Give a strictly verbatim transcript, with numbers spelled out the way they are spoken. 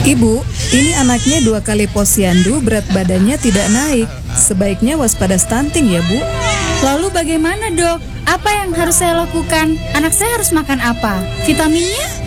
Ibu, ini anaknya dua kali posyandu, berat badannya tidak naik. Sebaiknya waspada stunting ya, Bu. Lalu bagaimana, Dok? Apa yang harus saya lakukan? Anak saya harus makan apa? Vitaminnya?